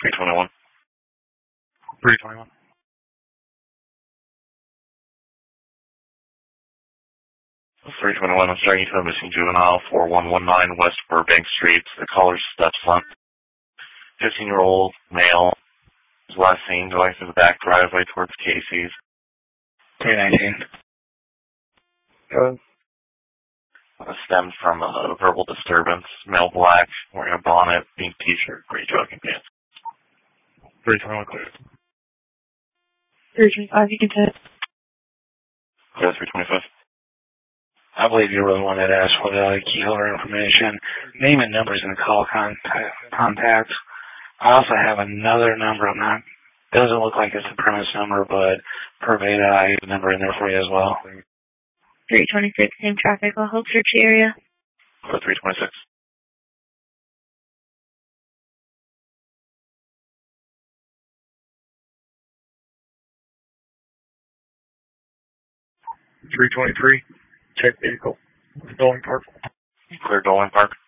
321. 321. 321, I'm starting to a missing juvenile, 4119 West Burbank Street. The caller's stepson, 15-year-old male, was last seen going through the back driveway towards Casey's. 319. Good. Stemmed from a verbal disturbance. Male black, wearing a bonnet, pink t-shirt, gray jogging pants. 321 clear. 325, you can take. Clear 325. I believe you really wanted to ask for the key holder information, name and numbers in the call contacts. I also have another number. Doesn't look like it's a premise number, but per beta, I have a number in there for you as well. 326, same traffic. I'll hold search the area. Clear 326. 323, check vehicle. Dolan Park. Clear Dolan Park.